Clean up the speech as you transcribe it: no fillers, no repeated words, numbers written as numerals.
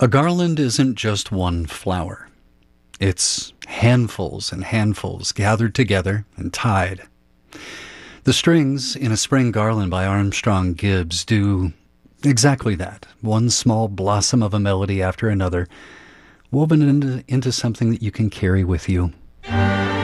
A garland isn't just one flower. It's handfuls and handfuls gathered together and tied. The strings in a spring garland by Armstrong Gibbs do exactly that. One small blossom of a melody after another, woven into something that you can carry with you